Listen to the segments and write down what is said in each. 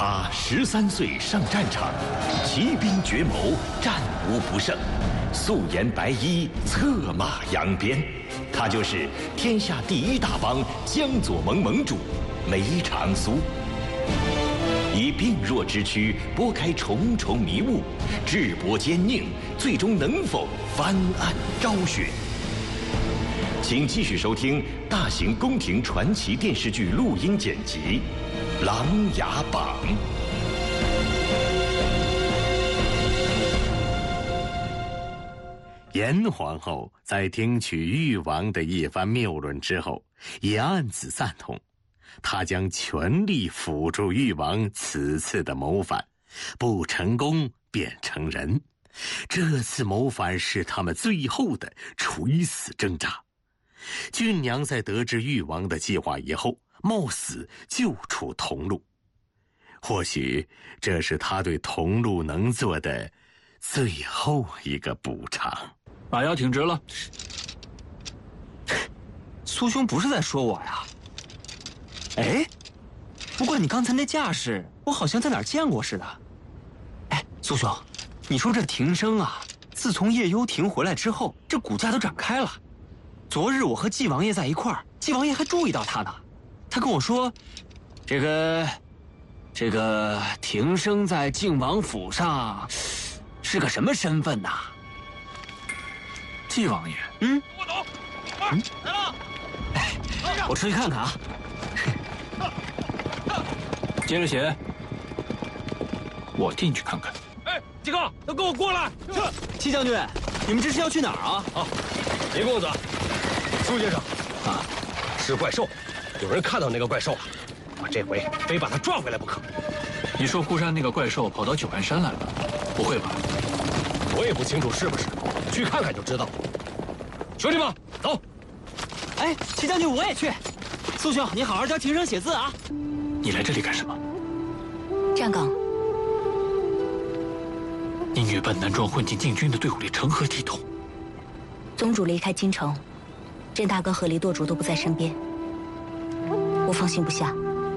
他13岁上战场，骑兵绝谋，战无不胜，素颜白衣，策马扬鞭。他就是天下第一大帮江左盟盟主梅长苏。以病弱之躯拨开重重迷雾，智博奸佞，最终能否翻案昭雪？请继续收听大型宫廷传奇电视剧录音剪辑《琅琊榜》。 严皇后在听取誉王的一番谬论之后，也暗自赞同。她将全力辅助誉王此次的谋反，不成功便成仁。这次谋反是他们最后的垂死挣扎。俊娘在得知誉王的计划以后，冒死救出桐路。或许这是他对桐路能做的最后一个补偿。 把腰挺直了。 苏兄不是在说我呀？哎，不过你刚才那架势，我好像在哪儿见过似的。哎，苏兄，你说这庭生啊，自从叶幽亭回来之后，这骨架都长开了。昨日我和季王爷在一块儿，季王爷还注意到他呢。他跟我说，这个庭生在靖王府上是个什么身份呐？ 季王爷， 我走，快来了！ 哎，我出去看看啊。 接着写。我进去看看。 哎，几个都跟我过来！ 是。戚将军，你们这是要去哪儿啊？ 啊，李公子，苏先生，啊，是怪兽，有人看到那个怪兽了，我这回非把他抓回来不可。 你说孤山那个怪兽跑到九安山来了？不会吧？ 我也不清楚是不是，去看看就知道。兄弟们，走！ 哎，戚将军，我也去。苏兄，你好好教庭生写字啊。 你来这里干什么？ 站岗。 你女扮男装混进禁军的队伍里，成何体统？ 宗主离开京城，甄大哥和黎舵主都不在身边，我放心不下。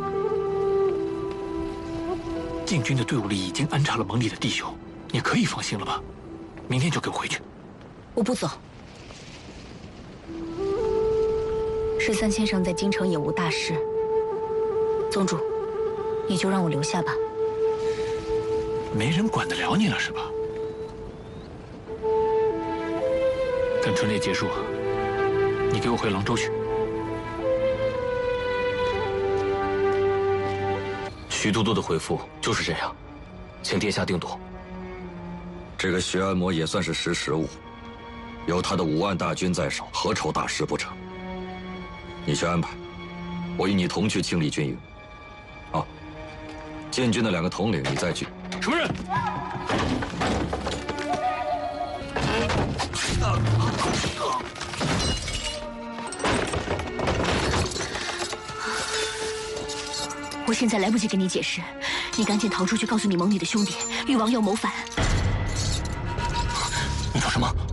禁军的队伍里已经安插了盟里的弟兄，你可以放心了吧？明天就给我回去。 我不走。13先生在京城也无大事，宗主，你就让我留下吧。 没人管得了你了是吧？等春猎结束，你给我回廊州去。 徐都督的回复就是这样，请殿下定夺。 这个徐安摩也算是识时务，有他的5万大军在手，何愁大事不成？你去安排，我与你同去清理军营。啊，禁军的2个统领你再去。 什么人？ 我现在来不及跟你解释，你赶紧逃出去，告诉你盟里的兄弟，誉王要谋反。 你说什么？